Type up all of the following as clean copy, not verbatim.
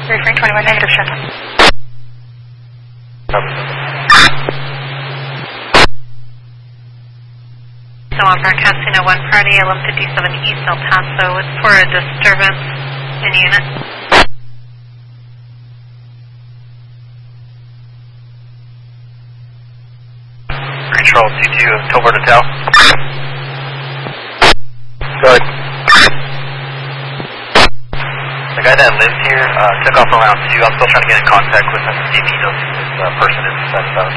Refrain 21 negative, shut up. So on broadcasting at 1 Friday, 1157 East El Paso. It's for a disturbance in unit. Control C2, Tolbert Hotel. Good. The guy that lives here took off around 2. I'm still trying to get in contact with him to see if he knows who this person is that stuff.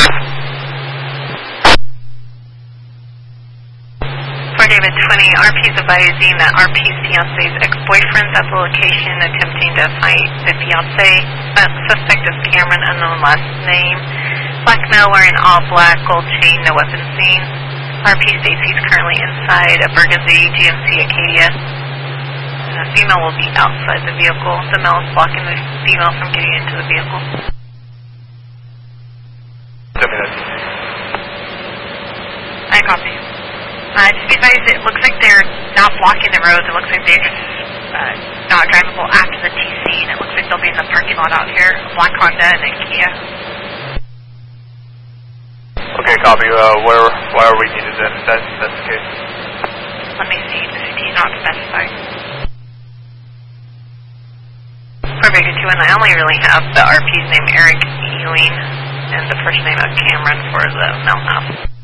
For David 20, RP is advising that RP's fiance's ex-boyfriend's at the location attempting to fight the fiance. Suspect is Cameron, unknown last name. Black male wearing all black, gold chain, no weapon seen. RP states he's currently inside a Burgundy GMC Acadia. The female will be outside the vehicle. The male is blocking the female from getting into the vehicle. I copy. Just be advised, it looks like they're not blocking the roads. It looks like they're not drivable after the TC, and it looks like they'll be in the parking lot out here. Black Honda and a Kia. Okay, copy. Where are we needed then? That's the case. Let me see. The city not specified. For Vega 2, and I only really have the RP's name, Eric Ewing, and the first name of Cameron for the Mountain House.